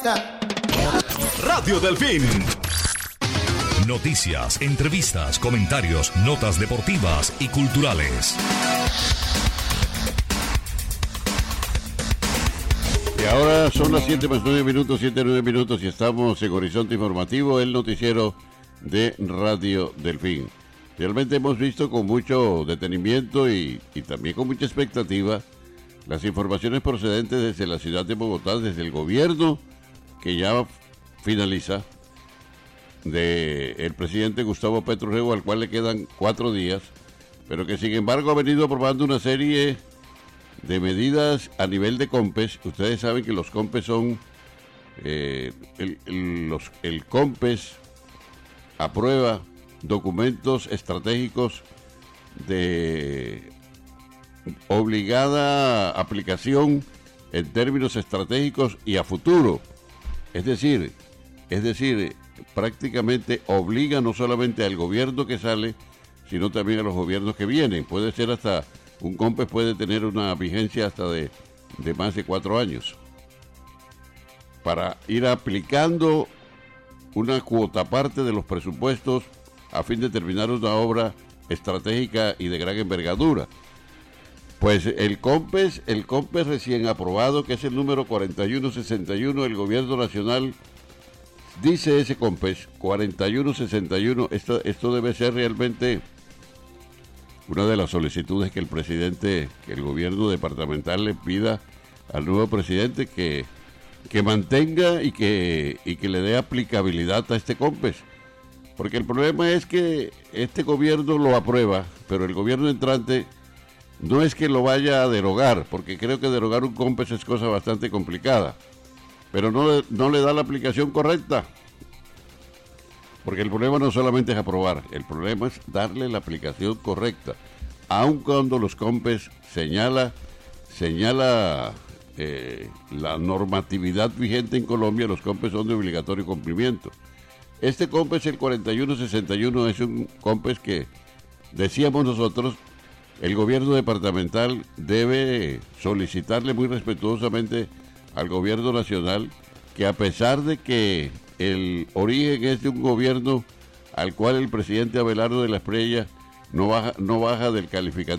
fiesta. Radio Delfín. Noticias, entrevistas, comentarios, notas deportivas y culturales. Y ahora son las 7:09 y estamos en Horizonte Informativo, el noticiero de Radio Delfín. Realmente hemos visto con mucho detenimiento y también con mucha expectativa las informaciones procedentes desde la ciudad de Bogotá, desde el gobierno que ya finaliza, del presidente Gustavo Petro Urrego, al cual le quedan 4 días, pero que sin embargo ha venido aprobando una serie de medidas a nivel de COMPES. Ustedes saben que los COMPES son, el COMPES aprueba documentos estratégicos de obligada aplicación en términos estratégicos y a futuro. Es decir, prácticamente obliga no solamente al gobierno que sale, sino también a los gobiernos que vienen. Puede ser hasta, un COMPES puede tener una vigencia hasta de más de 4 años, para ir aplicando una cuota parte de los presupuestos a fin de terminar una obra estratégica y de gran envergadura. Pues el COMPES recién aprobado, que es el número 4161, el gobierno nacional, dice ese COMPES 4161, esto debe ser realmente una de las solicitudes que el gobierno departamental le pida al nuevo presidente, que mantenga y que le dé aplicabilidad a este COMPES. Porque el problema es que este gobierno lo aprueba, pero el gobierno entrante no es que lo vaya a derogar, porque creo que derogar un COMPES es cosa bastante complicada, pero no le da la aplicación correcta. Porque el problema no solamente es aprobar, el problema es darle la aplicación correcta. Aun cuando los COMPES señala la normatividad vigente en Colombia, los COMPES son de obligatorio cumplimiento. Este COMPES, el 4161, es un COMPES que, decíamos nosotros, el gobierno departamental debe solicitarle muy respetuosamente al gobierno nacional que, a pesar de que el origen es de un gobierno al cual el presidente Abelardo de la Espriella no baja del calificativo